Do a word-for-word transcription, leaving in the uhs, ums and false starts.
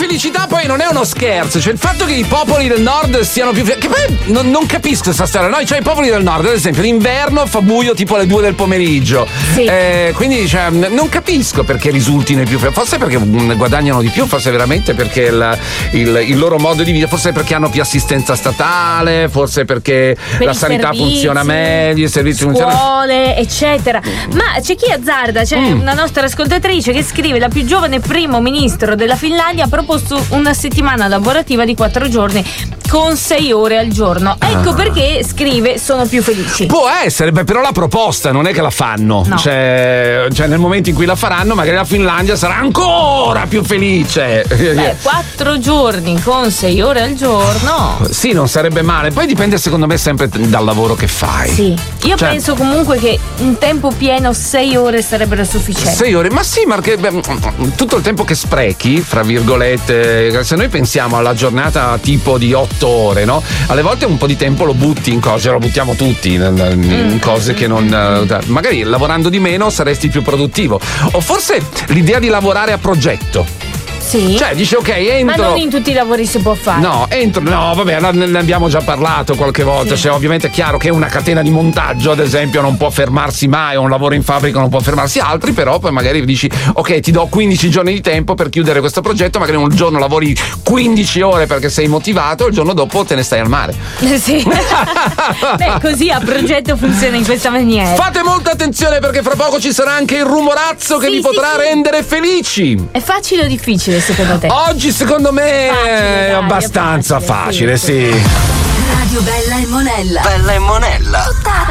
felicità poi non è uno scherzo, cioè il fatto che i popoli del nord siano più felici, che poi non, non capisco questa storia, no? Cioè i popoli del nord, ad esempio, l'inverno fa buio tipo alle due del pomeriggio, sì. eh, quindi cioè, non capisco perché risultino i più felici, forse perché guadagnano di più, forse veramente perché il, il, il loro modo di vivere, forse perché hanno più assistenza statale, forse perché per la sanità servizi, funziona meglio, i servizi scuole, funzionano, eccetera. Ma c'è chi azzarda, c'è Mm. una nostra ascoltatrice che scrive: la più giovane primo ministro della Finlandia ha proposto una settimana lavorativa di quattro giorni con sei ore al giorno. Ecco Ah. perché scrive sono più felici. può essere, beh, però la proposta non è che la fanno, No. cioè, cioè nel momento in cui la faranno magari la Finlandia sarà ancora più felice. Beh, quattro giorni con sei ore al giorno. Sì, non sarebbe male. Poi dipende secondo me sempre dal lavoro che fai. Sì, io Cioè, penso comunque che in tempo pieno sei ore sarebbero sufficienti. sei ore, ma sì, ma perché beh, tutto il tempo che sprechi, fra virgolette, se noi pensiamo alla giornata tipo di otto ore, no? Alle volte un po' di tempo lo butti in cose, lo buttiamo tutti in, in cose che non. Magari lavorando di meno saresti più produttivo. O forse l'idea di lavorare a progetto. Sì. Cioè, dici ok, entro. Ma non in tutti i lavori si può fare. No, entro, no, vabbè, ne abbiamo già parlato qualche volta. Sì. Cioè, ovviamente è chiaro che una catena di montaggio, ad esempio, non può fermarsi mai, o un lavoro in fabbrica non può fermarsi, altri, però poi magari dici ok, ti do quindici giorni di tempo per chiudere questo progetto, magari un giorno lavori quindici ore perché sei motivato, il giorno dopo te ne stai al mare. Sì. Beh, così a progetto funziona in questa maniera. Fate molta attenzione perché fra poco ci sarà anche il rumorazzo che Sì, vi sì, potrà sì. rendere felici. È facile o difficile secondo te? Oggi secondo me Facile, è dai, abbastanza è facile, facile, sì, sì. Radio Bella e Monella. Bella e Monella. Tutta